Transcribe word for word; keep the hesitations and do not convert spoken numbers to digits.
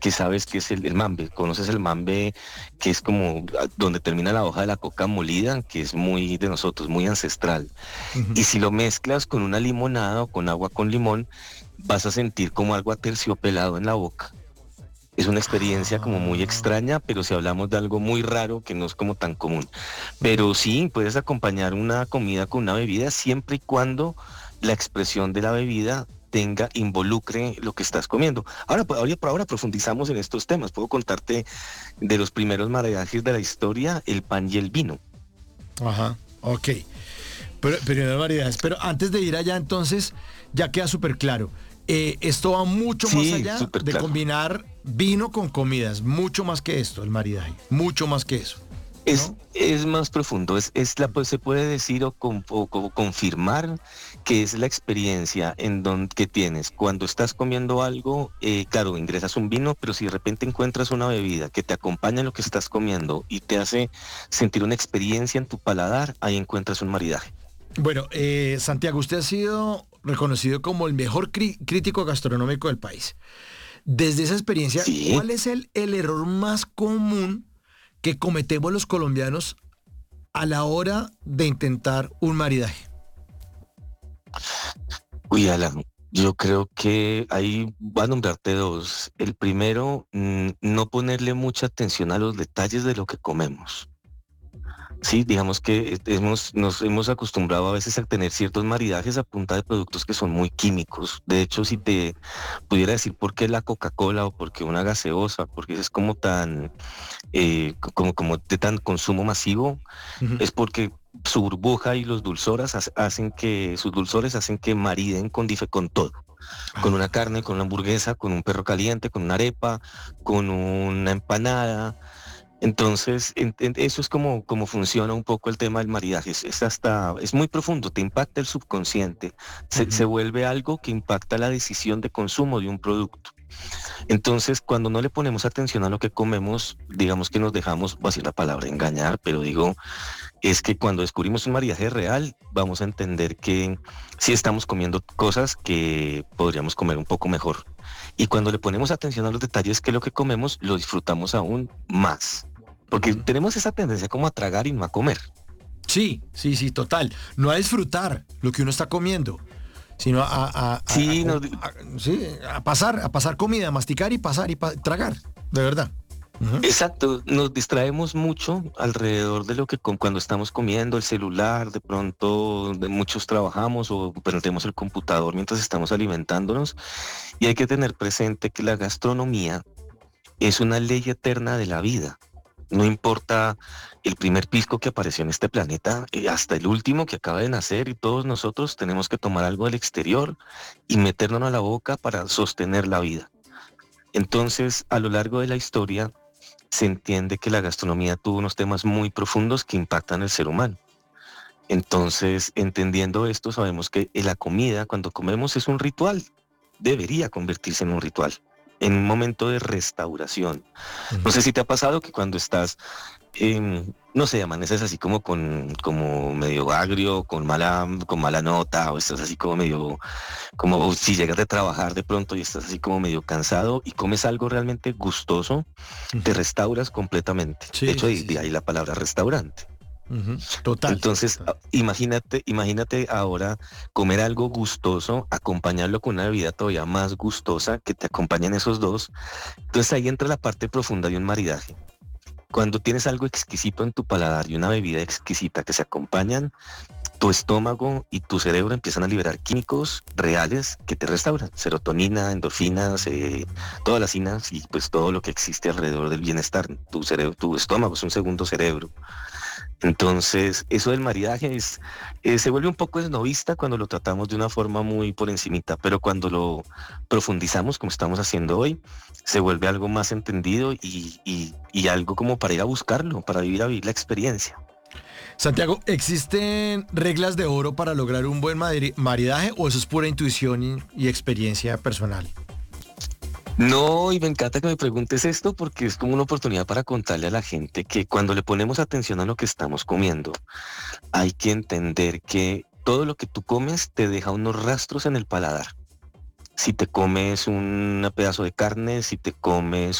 que sabes que es el, el mambe. Conoces el mambe, que es como ah, donde termina la hoja de la coca molida, que es muy de nosotros, muy ancestral. Ujú. Y si lo mezclas con una limonada o con agua con limón, vas a sentir como algo aterciopelado en la boca. Es una experiencia como muy Ah, extraña, pero si hablamos de algo muy raro que no es como tan común. ujú. Pero sí, puedes acompañar una comida con una bebida siempre y cuando la expresión de la bebida tenga, involucre lo que estás comiendo. Ahora, pues, ahora, por ahora profundizamos en estos temas. Puedo contarte de los primeros maridajes de la historia, el pan y el vino. Ajá, ok. Pero, pero no hay variedades. Pero antes de ir allá, entonces, ya queda súper claro. Eh, esto va mucho más Sí, allá súper de claro. combinar vino con comidas. Mucho más que esto, el maridaje. Mucho más que eso, Es, ¿no? es más profundo, es, es la, pues, se puede decir o, con- o- o confirmar que es la experiencia en don, que tienes cuando estás comiendo algo, eh, claro, ingresas un vino, pero si de repente encuentras una bebida que te acompaña en lo que estás comiendo y te hace sentir una experiencia en tu paladar, ahí encuentras un maridaje. Bueno, eh, Santiago, usted ha sido reconocido como el mejor cri- crítico gastronómico del país. Desde esa experiencia, Sí, ¿cuál es el, el error más común que cometemos los colombianos a la hora de intentar un maridaje? uy, Alan, yo creo que ahí va a nombrarte dos. El primero, mm, no ponerle mucha atención a los detalles de lo que comemos. Sí, digamos que este, hemos, nos hemos acostumbrado a veces a tener ciertos maridajes a punta de productos que son muy químicos. De hecho, si te pudiera decir por qué la Coca-Cola o por qué una gaseosa, porque es como tan, eh, co- como, como de tan consumo masivo, Ujú. es porque su burbuja y los dulzoras hace- hacen que, sus dulzores hacen que mariden con, dife- con todo. Con una Ah, carne, con una hamburguesa, con un perro caliente, con una arepa, con una empanada. Entonces, en- en- eso es como, como funciona un poco el tema del maridaje. Es, es hasta, es muy profundo, te impacta el subconsciente. Se, se ujú. vuelve algo que impacta la decisión de consumo de un producto. Entonces, cuando no le ponemos atención a lo que comemos, digamos que nos dejamos, voy a decir la palabra engañar, pero digo, es que cuando descubrimos un maridaje real, vamos a entender que sí estamos comiendo cosas que podríamos comer un poco mejor. Y cuando le ponemos atención a los detalles que lo que comemos, lo disfrutamos aún más. Porque Ujú. tenemos esa tendencia como a tragar y no a comer. Sí, sí, sí, total. No a disfrutar lo que uno está comiendo, sino a, a- a- a Sí, com- nos, a- sí, a pasar, a pasar comida, a masticar y pasar y pa- tragar, de verdad. Ujú. exacto, nos distraemos mucho alrededor de lo que com- cuando estamos comiendo, el celular, de pronto de muchos trabajamos o prendemos el computador mientras estamos alimentándonos y hay que tener presente que la gastronomía es una ley eterna de la vida. No importa el primer pisco que apareció en este planeta, eh, hasta el último que acaba de nacer y todos nosotros tenemos que tomar algo del exterior y meternos a la boca para sostener la vida. Entonces, a lo largo de la historia, se entiende que la gastronomía tuvo unos temas muy profundos que impactan al ser humano. Entonces, entendiendo esto, sabemos que la comida, cuando comemos, es un ritual. Debería convertirse en un ritual, en un momento de restauración. No Ujú. sé si te ha pasado que cuando estás, em, no sé, amaneces así como con, como medio agrio, con mala, con mala nota, o estás así como medio, como o si llegas de trabajar de pronto y estás así como medio cansado y comes algo realmente gustoso, te Ujú. restauras completamente. De Sí, hecho, sí, de, sí, de ahí sí. la palabra restaurante. Ujú. Total, Entonces, total. a- imagínate, imagínate ahora comer algo gustoso, acompañarlo con una bebida todavía más gustosa, que te acompañen esos dos. Entonces ahí entra la parte profunda de un maridaje. Cuando tienes algo exquisito en tu paladar y una bebida exquisita que se acompañan, tu estómago y tu cerebro empiezan a liberar químicos reales que te restauran. Serotonina, endorfinas, eh, todas las inas y pues todo lo que existe alrededor del bienestar. Tu cerebro, tu estómago es un segundo cerebro. Entonces, eso del maridaje es, eh, se vuelve un poco esnovista cuando lo tratamos de una forma muy por encimita, pero cuando lo profundizamos, como estamos haciendo hoy, se vuelve algo más entendido y, y- y algo como para ir a buscarlo, para vivir a vivir la experiencia. Santiago, ¿existen reglas de oro para lograr un buen madri- maridaje o eso es pura intuición y, y experiencia personal? No, y me encanta que me preguntes esto porque es como una oportunidad para contarle a la gente que cuando le ponemos atención a lo que estamos comiendo, hay que entender que todo lo que tú comes te deja unos rastros en el paladar. si te comes un pedazo de carne, si te comes